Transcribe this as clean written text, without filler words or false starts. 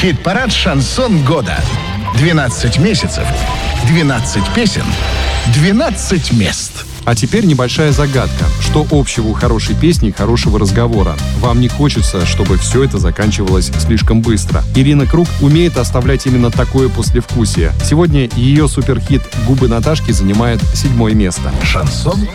Хит-парад «Шансон года». 12 месяцев, 12 песен, 12 мест. А теперь небольшая загадка. Что общего у хорошей песни и хорошего разговора? Вам не хочется, чтобы все это заканчивалось слишком быстро. Ирина Круг умеет оставлять именно такое послевкусие. Сегодня ее суперхит «Губы Наташки» занимает 7-е место. Шансон